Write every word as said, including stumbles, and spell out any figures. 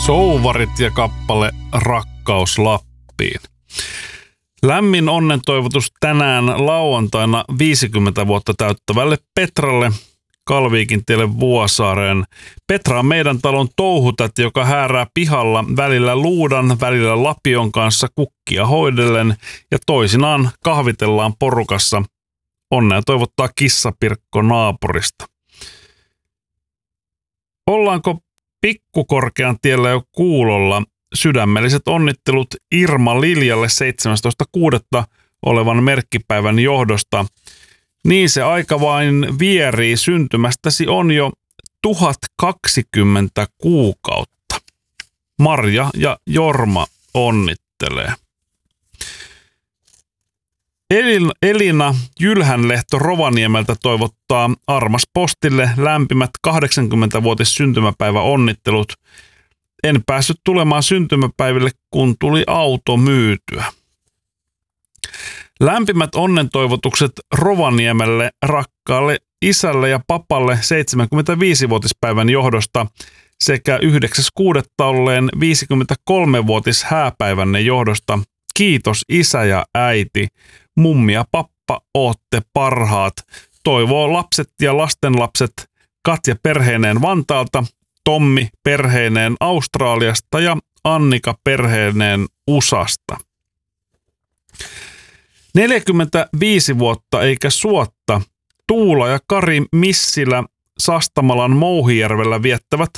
Souvarit ja kappale Rakkaus Lappiin. Lämmin onnentoivotus tänään lauantaina viisikymmentä vuotta täyttävälle Petralle Kalviikintielle Vuosaareen. Petra on meidän talon touhutäti, joka häärää pihalla välillä luudan, välillä lapion kanssa kukkia hoidellen ja toisinaan kahvitellaan porukassa. Onnea toivottaa kissapirkko naapurista. Ollaanko Pikkukorkean tiellä jo kuulolla? Sydämelliset onnittelut Irma Liljalle seitsemästoista kuudetta olevan merkkipäivän johdosta. Niin se aika vain vierii, syntymästäsi on jo tuhat kaksikymmentä kuukautta. Marja ja Jorma onnittelee. Elina Jylhänlehto Rovaniemeltä toivottaa Armas Postille lämpimät kahdeksankymmenvuotis syntymäpäivä onnittelut. En päässyt tulemaan syntymäpäiville, kun tuli auto myytyä. Lämpimät onnentoivotukset Rovaniemelle rakkaalle isälle ja papalle seitsemänkymmentäviisivuotispäivän johdosta sekä yhdeksäs kuudetta olleen viisikymmentäkolmevuotis hääpäivänne johdosta. Kiitos isä ja äiti. Mummi ja pappa, ootte parhaat. Toivoo lapset ja lastenlapset Katja perheineen Vantaalta, Tommi perheineen Australiasta ja Annika perheineen U S A:sta. neljäkymmentäviisi vuotta eikä suotta. Tuula ja Kari Missilä Sastamalan Mouhijärvellä viettävät